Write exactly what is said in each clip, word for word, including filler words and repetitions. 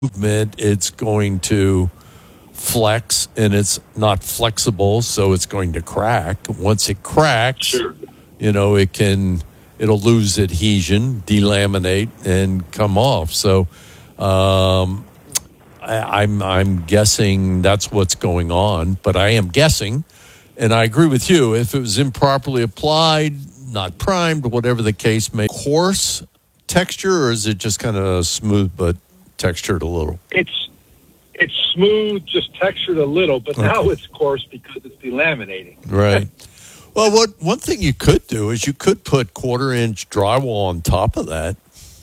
movement, it's going to flex, and it's not flexible, so it's going to crack. Once it cracks, Sure. you know, it can it'll lose adhesion, delaminate, and come off. So um, I, I'm I'm guessing that's what's going on, but I am guessing, and I agree with you. If it was improperly applied, not primed, whatever the case may, coarse texture, or is it just kind of smooth but textured a little? It's it's smooth, just textured a little, but Okay. now it's coarse because it's delaminating. Right. Well, what one thing you could do is you could put quarter inch drywall on top of that.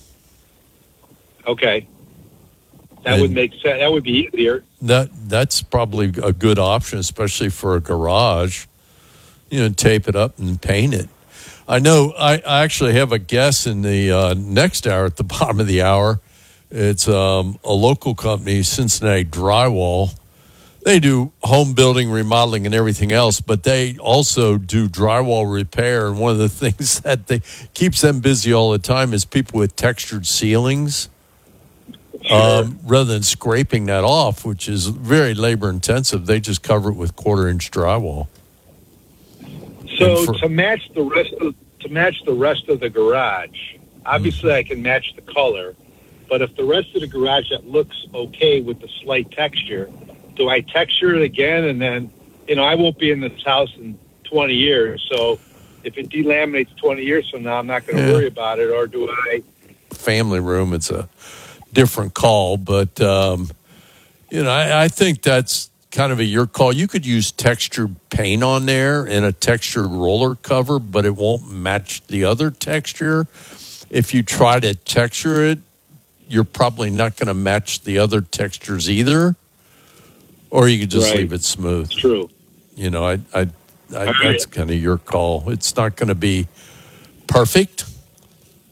Okay. That And- would make sense. That would be easier. That that's probably a good option, especially for a garage. You know, tape it up and paint it. I know. I, I actually have a guess in the uh, next hour at the bottom of the hour. It's um, a local company, Cincinnati Drywall. They do home building, remodeling, and everything else, but they also do drywall repair. And one of the things that they keeps them busy all the time is people with textured ceilings. Sure. Um, rather than scraping that off, which is very labor intensive, they just cover it with quarter inch drywall. So for- to match the rest of to match the rest of the garage, obviously I can match the color, but if the rest of the garage that looks okay with the slight texture, do I texture it again? And then, you know, I won't be in this house in twenty years, so if it delaminates twenty years from now, I'm not going to Yeah. worry about it. Or do I? Family room, it's a different call, but um, you know, I, I think that's kind of a your call. You could use textured paint on there and a textured roller cover, but it won't match the other texture. If you try to texture it, you're probably not going to match the other textures either. Or you could just Right. leave it smooth. True. You know, I, I, I right. that's kind of your call. It's not going to be perfect,